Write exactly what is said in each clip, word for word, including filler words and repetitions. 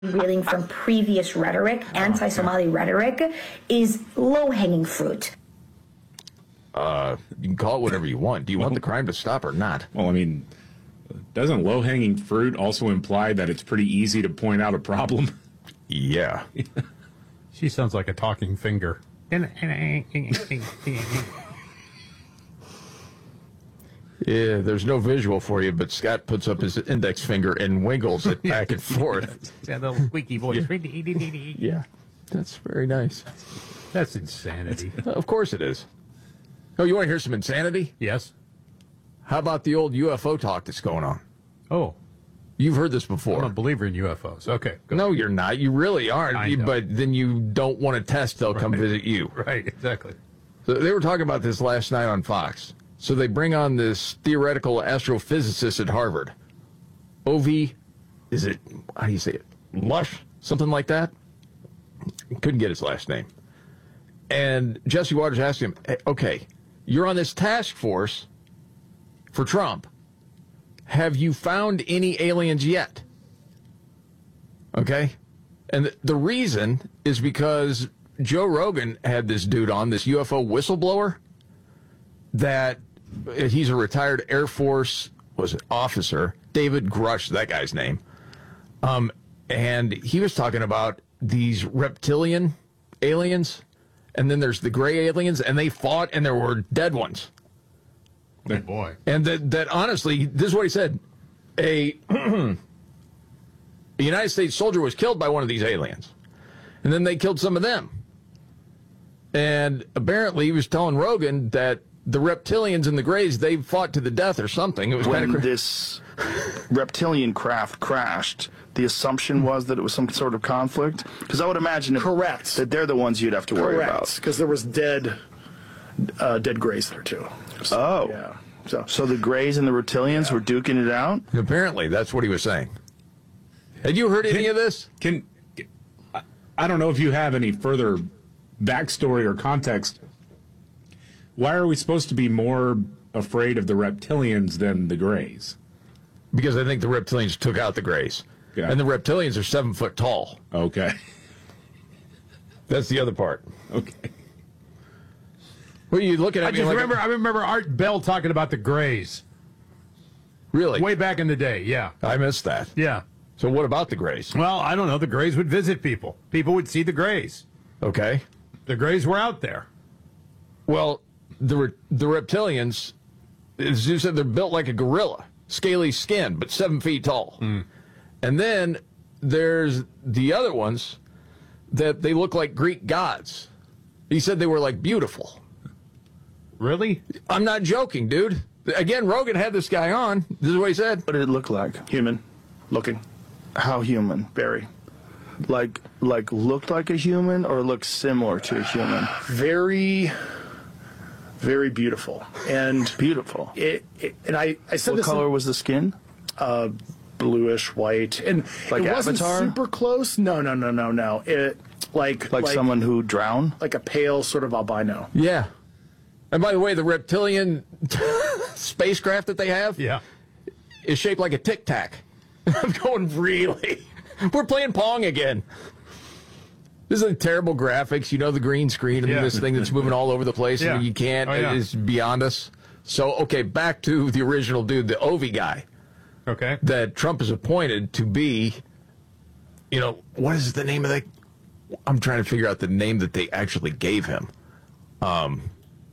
reeling from previous rhetoric, anti-Somali rhetoric, is low-hanging fruit. Uh, you can call it whatever you want. Do you want the crime to stop or not? Well, I mean, doesn't low-hanging fruit also imply that it's pretty easy to point out a problem? Yeah. She sounds like a talking finger. Yeah, there's no visual for you, but Scott puts up his index finger and wiggles it back and forth. That little squeaky voice. Yeah, that's very nice. That's insanity. Of course it is. Oh, you want to hear some insanity? Yes. How about the old U F O talk that's going on? Oh. You've heard this before. I'm a believer in U F Os. Okay. Go. No, you're not. You really aren't. You, but then you don't want to test, they'll right. come visit you. Right, exactly. So they were talking about this last night on Fox. So they bring on this theoretical astrophysicist at Harvard. Ovi, is it, how do you say it? Lush? Something like that? Couldn't get his last name. And Jesse Waters asked him, hey, okay, you're on this task force for Trump. Have you found any aliens yet? Okay? And th- the reason is because Joe Rogan had this dude on, this U F O whistleblower, that he's a retired Air Force, was it, officer, David Grush, that guy's name. Um, and he was talking about these reptilian aliens, and then there's the gray aliens, and they fought, and there were dead ones. Oh, boy. And that, that honestly, this is what he said. A, a United States soldier was killed by one of these aliens. And then they killed some of them. And apparently he was telling Rogan that the reptilians and the grays, they fought to the death or something. It was when kind of this reptilian craft crashed, the assumption was that it was some sort of conflict? Because I would imagine if, correct that they're the ones you'd have to worry correct. about. Because there was dead uh, dead grays there too. So, oh. Yeah. So. so the grays and the reptilians Yeah. were duking it out? Apparently, that's what he was saying. Had you heard any can, of this? Can I don't know if you have any further backstory or context. Why are we supposed to be more afraid of the reptilians than the grays? Because I think the reptilians took out the grays. Yeah. And the reptilians are seven foot tall. Okay. That's the other part. Okay. Well, you looking at I me just like remember, a, I remember Art Bell talking about the grays. Really? Way back in the day, yeah. I missed that. Yeah. So what about the grays? Well, I don't know. The grays would visit people. People would see the grays. Okay. The grays were out there. Well, the re- the reptilians, as you said, they're built like a gorilla, scaly skin, but seven feet tall. Mm. And then there's the other ones that they look like Greek gods. He said they were like beautiful. Really? I'm not joking, dude. Again, Rogan had this guy on. This is what he said. What did it look like? Human looking. How human? Very. Like, like looked like a human or looked similar to a human? Very, very beautiful. And Beautiful. it, it and I, I said What this color in, was the skin? uh, bluish white. And Like it wasn't Avatar? super close. No, no, no, no, no. It like Like, someone who drowned? like a pale sort of albino. Yeah. And by the way, the reptilian spacecraft that they have Yeah. is shaped like a Tic Tac. I'm going, really? We're playing Pong again. This is like terrible graphics. You know, the green screen and Yeah. this thing that's moving all over the place Yeah. and you can't. Oh, yeah. It's beyond us. So, okay, back to the original dude, the Ovi guy Okay. that Trump has appointed to be, you know, what is the name of that? I'm trying to figure out the name that they actually gave him. Um,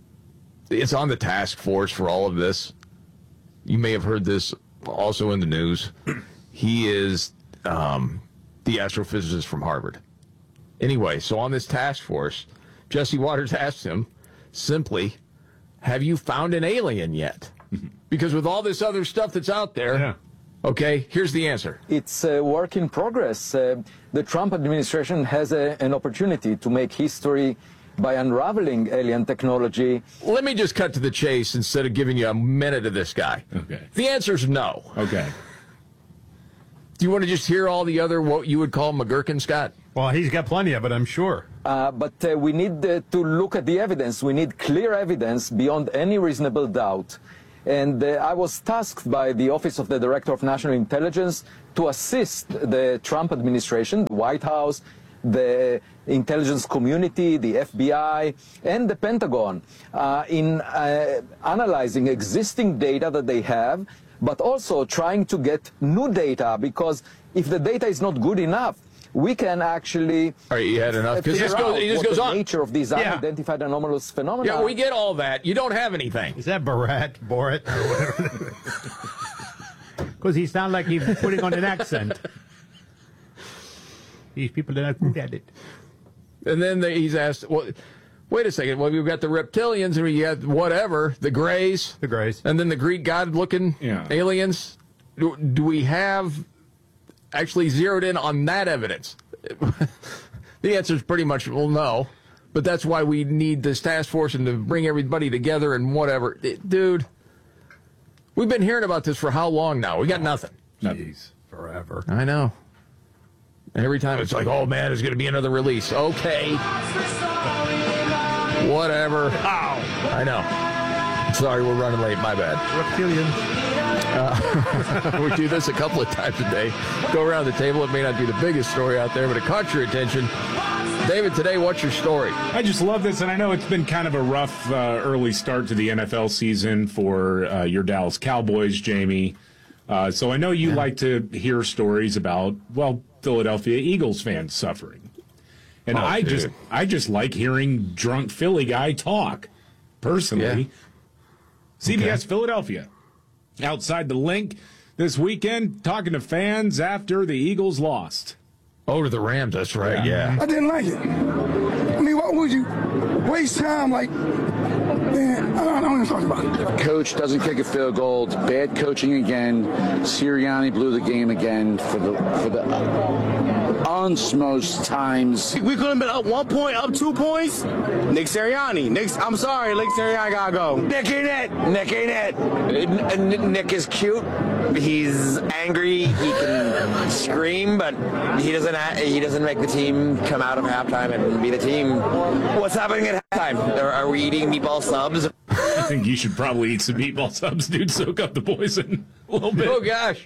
it's on the task force for all of this. You may have heard this also in the news. He is um, the astrophysicist from Harvard. Anyway, so on this task force, Jesse Waters asked him simply, have you found an alien yet? Because with all this other stuff that's out there, Yeah. okay, here's the answer. It's a work in progress. Uh, the Trump administration has a, an opportunity to make history by unraveling alien technology. Let me just cut to the chase instead of giving you a minute of this guy. Okay. The answer's no. Okay. Do you want to just hear all the other, what you would call McGurkin, Scott? Well, he's got plenty of it, I'm sure. Uh, but uh, we need uh, to look at the evidence. We need clear evidence beyond any reasonable doubt. And uh, I was tasked by the Office of the Director of National Intelligence to assist the Trump administration, the White House, the intelligence community, the F B I, and the Pentagon uh, in uh, analyzing existing data that they have, but also trying to get new data, because if the data is not good enough, we can actually All right, you had enough? Because this goes, it just what goes the on. nature of these Yeah. unidentified anomalous phenomena. Yeah, we get all that. You don't have anything. Is that Barat, Borat, or whatever? Because he sounds like he's putting on an accent. These people are not good at it. And then they, he's asked, well, wait a second. Well, we've got the reptilians and we got whatever, the Greys. The Greys. And then the Greek god-looking Yeah. aliens. Do, do we have actually zeroed in on that evidence? The answer is pretty much, well, no. But that's why we need this task force and to bring everybody together and whatever. It- dude, we've been hearing about this for how long now? We got nothing. Jeez, forever. I know. And every time it's like, oh, man, there's going to be another release. Okay. Whatever. Ow. I know. Sorry, we're running late. My bad. Reptilians. Uh, we do this a couple of times a day. Go around the table. It may not be the biggest story out there, but it caught your attention. David, today, what's your story? I just love this, and I know it's been kind of a rough uh, early start to the N F L season for uh, your Dallas Cowboys, Jamie. Uh, so I know you like to hear stories about, well, Philadelphia Eagles fans suffering. And Oh, I dude. just I just like hearing drunk Philly guy talk, personally. Yeah. C B S Okay. Philadelphia, outside the link this weekend, talking to fans after the Eagles lost. Oh, to the Rams. That's right. Yeah. Yeah. I didn't like it. I mean, why would you waste time? Like, man, I don't, I don't even talk about it. Coach doesn't kick a field goal. It's bad coaching again. Sirianni blew the game again for the for the uns most times. We could have been up one point, up two points. Nick Sirianni. Nick, I'm sorry, Nick Sirianni gotta go. Nick ain't it. Nick ain't it. Nick is cute. He's angry. He can scream, but he doesn't. He doesn't make the team come out of halftime and be the team. What's happening at halftime? Are, are we eating meatball subs? I think you should probably eat some meatball subs, dude. Soak up the poison a little bit. Oh, gosh.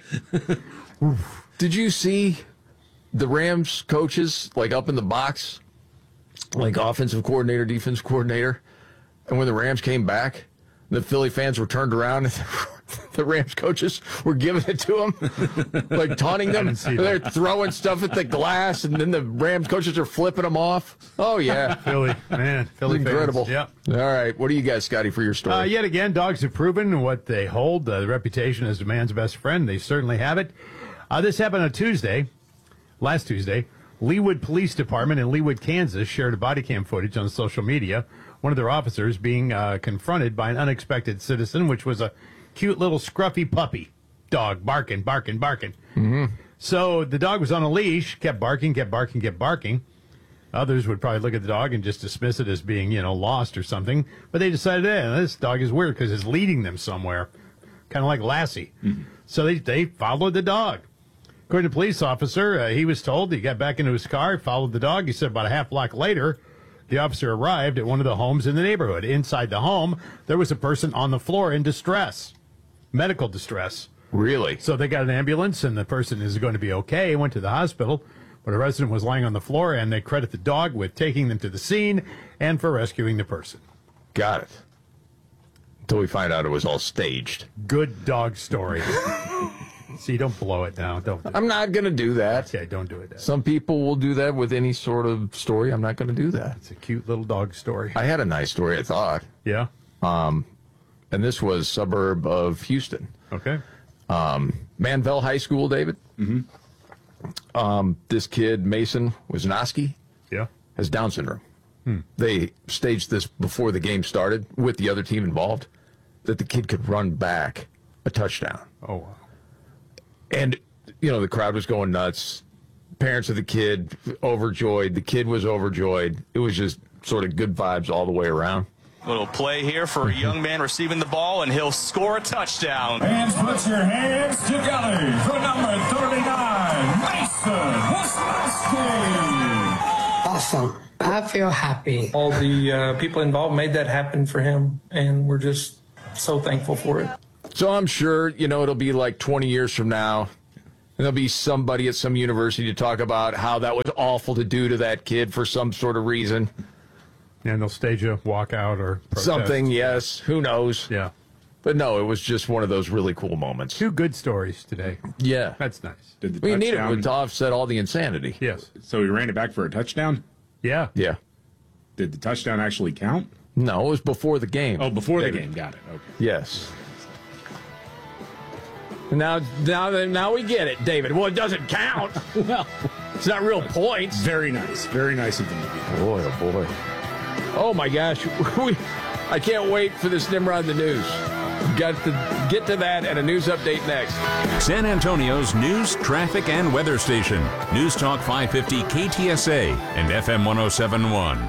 Did you see the Rams coaches, like, up in the box? Like, offensive coordinator, defensive coordinator. And when the Rams came back, the Philly fans were turned around and the Rams coaches were giving it to them, like taunting them. didn't see They're that. throwing stuff at the glass, and then the Rams coaches are flipping them off. Oh, yeah. Philly, man. Philly fans. Incredible. Yep. All right. What do you got, Scotty, for your story? Uh, yet again, dogs have proven what they hold, uh, the reputation as a man's best friend. They certainly have it. Uh, this happened on Tuesday, last Tuesday. Leawood Police Department in Leawood, Kansas shared body cam footage on social media. One of their officers being uh, confronted by an unexpected citizen, which was a cute little scruffy puppy dog, barking, barking, barking. Mm-hmm. So the dog was on a leash, kept barking, kept barking, kept barking. Others would probably look at the dog and just dismiss it as being, you know, lost or something. But they decided, hey, this dog is weird because it's leading them somewhere, kind of like Lassie. Mm-hmm. So they, they followed the dog. According to the police officer, uh, he was told he got back into his car, followed the dog. He said about a half block later, the officer arrived at one of the homes in the neighborhood. Inside the home, there was a person on the floor in distress, medical distress. Really? So they got an ambulance, and the person is going to be okay. Went to the hospital, but a resident was lying on the floor, and they credit the dog with taking them to the scene and for rescuing the person. Got it. Until we find out it was all staged. Good dog story. See, don't blow it now. Don't. Do I'm not going to do that. Okay, don't do it. Dad. Some people will do that with any sort of story. I'm not going to do that. It's a cute little dog story. I had a nice story, I thought. Yeah. Um, and this was suburb of Houston. Okay. Um, Manvel High School, David. Mm-hmm. Um, this kid, Mason Wisnowski, Yeah. has Down syndrome. Hmm. They staged this before the game started with the other team involved, that the kid could run back a touchdown. Oh, wow. And, you know, the crowd was going nuts. Parents of the kid overjoyed. The kid was overjoyed. It was just sort of good vibes all the way around. Little play here for a young man receiving the ball, and he'll score a touchdown. Fans, put your hands together for number thirty-nine, Mason Wisnowski. Awesome. I feel happy. All the uh, people involved made that happen for him, and we're just so thankful for it. So I'm sure, you know, it'll be like twenty years from now, there'll be somebody at some university to talk about how that was awful to do to that kid for some sort of reason. And they'll stage a walkout or protest. Something, yes. Who knows? Yeah. But no, it was just one of those really cool moments. Two good stories today. Yeah. That's nice. Did the We need touchdown- it to offset all the insanity. Yes. So he ran it back for a touchdown? Yeah. Yeah. Did the touchdown actually count? No, it was before the game. Oh, before the David. game. Got it. Okay. Yes. Now, now, now we get it, David. Well, it doesn't count. Well, it's not real points. Very nice. Very nice of them to be. Boy, oh boy. Oh my gosh. We, I can't wait for this Nimrod the News. Got to get to that and a news update next. San Antonio's news, traffic, and weather station. News Talk five fifty K T S A and F M one oh seven point one.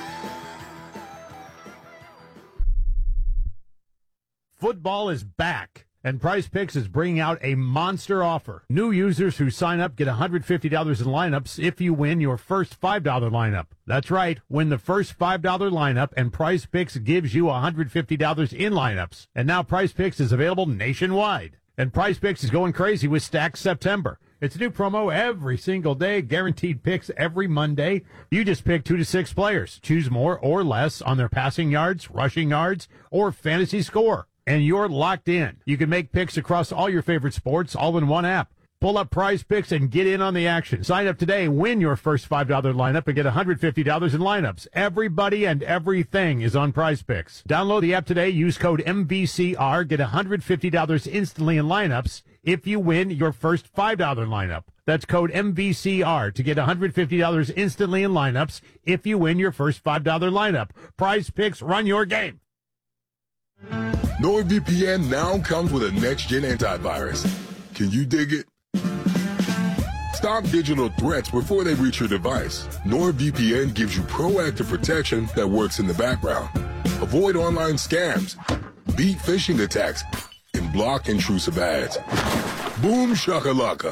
Football is back, and Prize Picks is bringing out a monster offer. New users who sign up get one hundred fifty dollars in lineups if you win your first five dollar lineup. That's right, win the first five dollar lineup, and Prize Picks gives you one hundred fifty dollars in lineups. And now Prize Picks is available nationwide. And Prize Picks is going crazy with Stacked September. It's a new promo every single day, guaranteed picks every Monday. You just pick two to six players. Choose more or less on their passing yards, rushing yards, or fantasy score. And you're locked in. You can make picks across all your favorite sports all in one app. Pull up Prize Picks and get in on the action. Sign up today, win your first five dollar lineup, and get one hundred fifty dollars in lineups. Everybody and everything is on Prize Picks. Download the app today, use code M V C R, get one hundred fifty dollars instantly in lineups if you win your first five dollar lineup. That's code M V C R to get one hundred fifty dollars instantly in lineups if you win your first five dollar lineup. Prize Picks, run your game. NordVPN now comes with a next-gen antivirus. Can you dig it? Stop digital threats before they reach your device. NordVPN gives you proactive protection that works in the background. Avoid online scams, beat phishing attacks, and block intrusive ads. Boom shakalaka.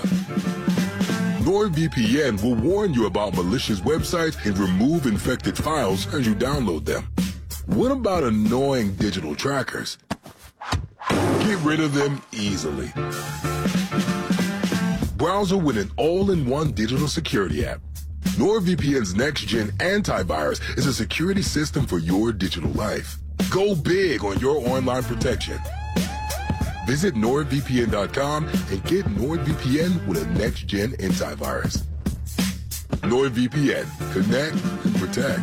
NordVPN will warn you about malicious websites and remove infected files as you download them. What about annoying digital trackers? Get rid of them easily. Browser with an all-in-one digital security app. NordVPN's next-gen antivirus is a security system for your digital life. Go big on your online protection. Visit nord V P N dot com and get NordVPN with a next-gen antivirus. NordVPN. Connect and protect.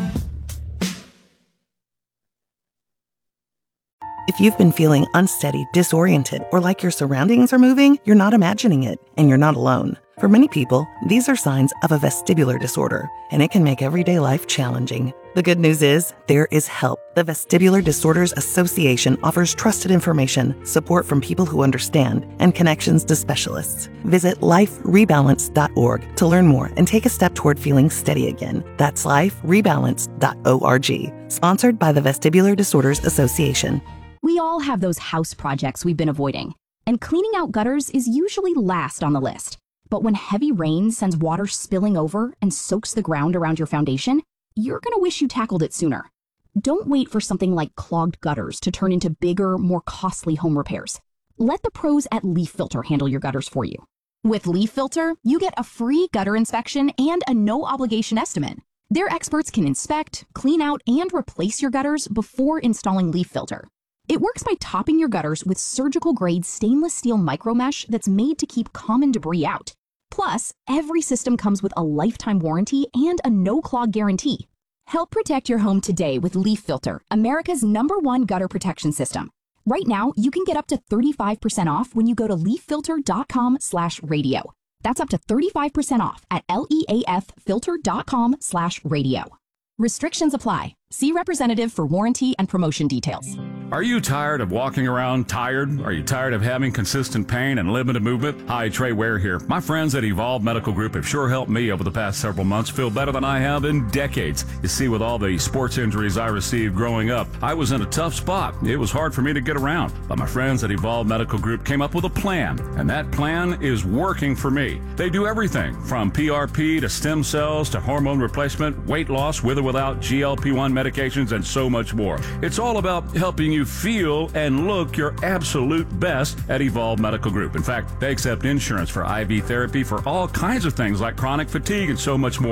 If you've been feeling unsteady, disoriented, or like your surroundings are moving, you're not imagining it, and you're not alone. For many people, these are signs of a vestibular disorder, and it can make everyday life challenging. The good news is, there is help. The Vestibular Disorders Association offers trusted information, support from people who understand, and connections to specialists. Visit life rebalance dot org to learn more and take a step toward feeling steady again. That's life rebalance dot org. Sponsored by the Vestibular Disorders Association. We all have those house projects we've been avoiding, and cleaning out gutters is usually last on the list. But when heavy rain sends water spilling over and soaks the ground around your foundation, you're going to wish you tackled it sooner. Don't wait for something like clogged gutters to turn into bigger, more costly home repairs. Let the pros at Leaf Filter handle your gutters for you. With Leaf Filter, you get a free gutter inspection and a no-obligation estimate. Their experts can inspect, clean out, and replace your gutters before installing Leaf Filter. It works by topping your gutters with surgical-grade stainless steel micromesh that's made to keep common debris out. Plus, every system comes with a lifetime warranty and a no-clog guarantee. Help protect your home today with Leaf Filter, America's number one gutter protection system. Right now, you can get up to thirty-five percent off when you go to leaf filter dot com slash radio. That's up to thirty-five percent off at leaf filter dot com slash radio. Restrictions apply. See representative for warranty and promotion details. Are you tired of walking around tired? Are you tired of having consistent pain and limited movement? Hi, Trey Ware here. My friends at Evolve Medical Group have sure helped me over the past several months feel better than I have in decades. You see, with all the sports injuries I received growing up, I was in a tough spot. It was hard for me to get around. But my friends at Evolve Medical Group came up with a plan, and that plan is working for me. They do everything from P R P to stem cells to hormone replacement, weight loss with or without G L P one medications, and so much more. It's all about helping you you feel and look your absolute best at Evolve Medical Group. In fact, they accept insurance for I V therapy for all kinds of things like chronic fatigue and so much more.